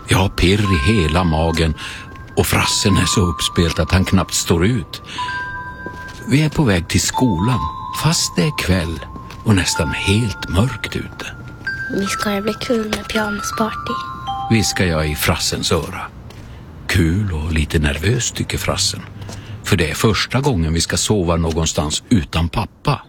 Jag har pirr i hela magen och frassen är så uppspelt att han knappt står ut. Vi är på väg till skolan, fast det är kväll och nästan helt mörkt ute. Vi ska det bli kul med pyjamasparty, viskar jag i frassens öra. Kul och lite nervös, tycker frassen. För det är första gången vi ska sova någonstans utan pappa.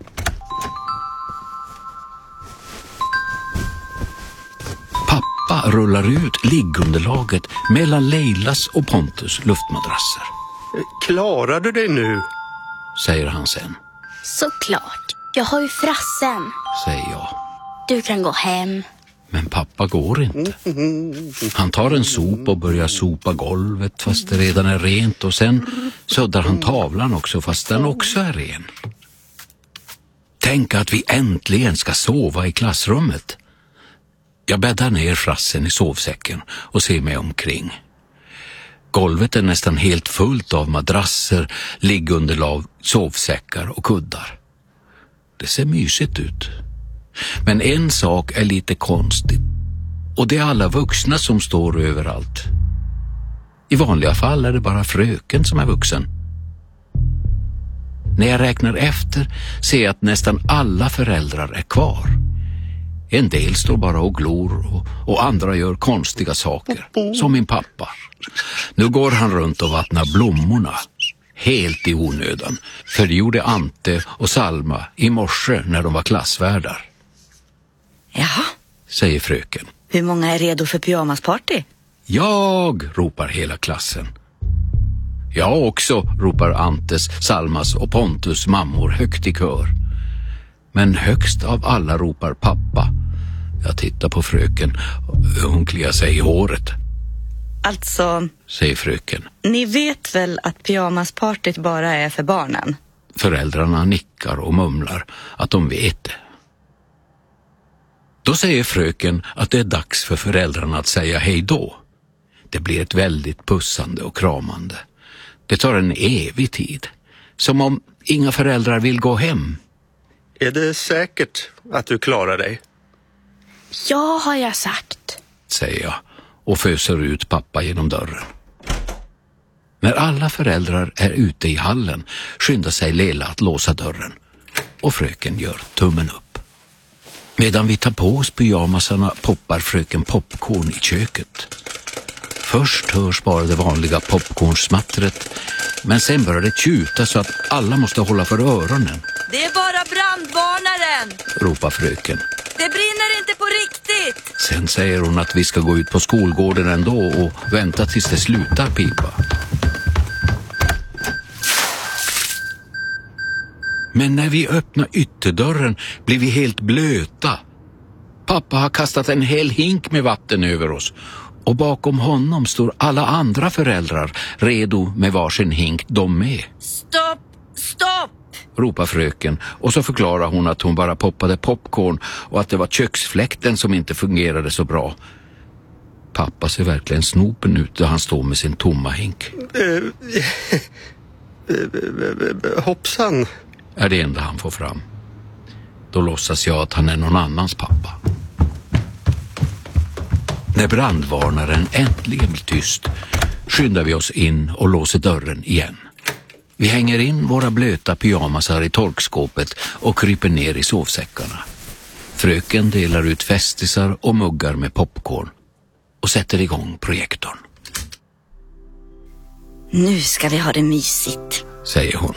Pappa rullar ut liggunderlaget mellan Leilas och Pontus luftmadrasser. Klarar du dig nu? Säger han sen. såklart. Jag har ju frassen, säger jag. Du kan gå hem. Men pappa går inte. Han tar en sop och börjar sopa golvet fast det redan är rent, och sen suddar han tavlan också fast den också är ren. Tänk att vi äntligen ska sova i klassrummet. Jag bäddar ner frassen i sovsäcken och ser mig omkring. Golvet är nästan helt fullt av madrasser, liggunderlag, sovsäckar och kuddar. Det ser mysigt ut. Men en sak är lite konstigt, och det är alla vuxna som står överallt. I vanliga fall är det bara fröken som är vuxen. När jag räknar efter ser jag att nästan alla föräldrar är kvar. En del står bara och glor och andra gör konstiga saker, som min pappa. Nu går han runt och vattnar blommorna, helt i onödan, för det gjorde Ante och Salma i morse när de var klassvärdar. Jaha, säger fröken. Hur många är redo för pyjamasparty? Jag, ropar hela klassen. Jag också, ropar Antes, Salmas och Pontus mammor högt i kör. Men högst av alla ropar pappa. Jag tittar på fröken. Hon kliar sig i håret. Alltså, säger fröken. Ni vet väl att pyjamaspartyt bara är för barnen? Föräldrarna nickar och mumlar att de vet det. Då säger fröken att det är dags för föräldrarna att säga hej då. Det blir ett väldigt pussande och kramande. Det tar en evig tid. Som om inga föräldrar vill gå hem. Är det säkert att du klarar dig? Ja, har jag sagt, säger jag och föser ut pappa genom dörren. När alla föräldrar är ute i hallen skyndar sig Lela att låsa dörren. Och fröken gör tummen upp. Medan vi tar på oss pyjamasarna poppar fröken popcorn i köket. Först hörs bara det vanliga popcornsmattret, men sen börjar det tjuta så att alla måste hålla för öronen. Det är bara brandvarnaren, ropar fröken. Det brinner inte på riktigt. Sen säger hon att vi ska gå ut på skolgården ändå och vänta tills det slutar pipa. Men när vi öppnar ytterdörren blir vi helt blöta. Pappa har kastat en hel hink med vatten över oss. Och bakom honom står alla andra föräldrar redo med varsin hink de med. Stopp, stopp! Ropar fröken, och så förklarar hon att hon bara poppade popcorn och att det var köksfläkten som inte fungerade så bra. Pappa ser verkligen snopen ut där han står med sin tomma hink. Hoppsan, är det enda han får fram. Då låtsas jag att han är någon annans pappa. När brandvarnaren äntligen blir tyst skyndar vi oss in och låser dörren igen. Vi hänger in våra blöta pyjamasar i torkskåpet och kryper ner i sovsäckarna. Fröken delar ut festisar och muggar med popcorn och sätter igång projektorn. Nu ska vi ha det mysigt, säger hon.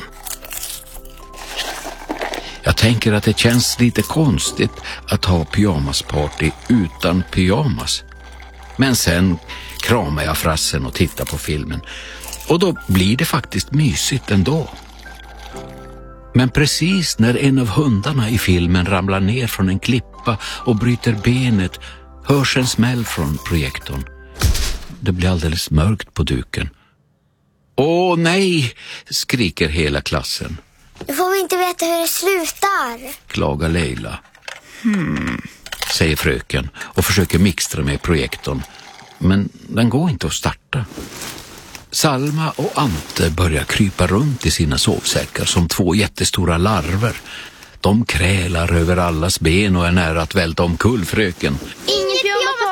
Jag tänker att det känns lite konstigt att ha pyjamasparty utan pyjamas. Men sen kramar jag frassen och tittar på filmen. Och då blir det faktiskt mysigt ändå. Men precis när en av hundarna i filmen ramlar ner från en klippa och bryter benet hörs en smäll från projektorn. Det blir alldeles mörkt på duken. Åh nej, skriker hela klassen. Nu får vi inte veta hur det slutar, klagar Leila. Säger fröken och försöker mixtra med projektorn. Men den går inte att starta. Salma och Ante börjar krypa runt i sina sovsäckar som två jättestora larver. De krälar över allas ben och är nära att välta omkull fröken. Ingen